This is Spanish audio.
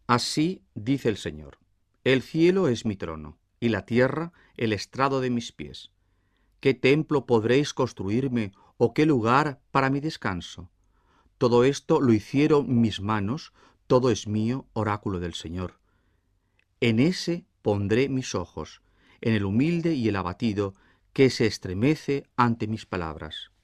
Así dice el Señor: el cielo es mi trono, y la tierra el estrado de mis pies. ¿Qué templo podréis construirme, o qué lugar para mi descanso? Todo esto lo hicieron mis manos, todo es mío, oráculo del Señor. En ese pondré mis ojos, en el humilde y el abatido, que se estremece ante mis palabras.